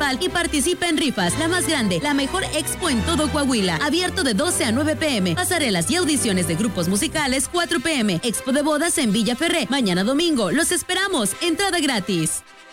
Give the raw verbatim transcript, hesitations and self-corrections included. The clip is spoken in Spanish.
municipal y participa en rifas, la más grande, la mejor expo en todo Coahuila. Abierto de doce a nueve pm. Pasarelas y audiciones de grupos musicales cuatro pm. Expo de bodas en Villa Ferré. Mañana domingo. Los esperamos. Entrada gratis.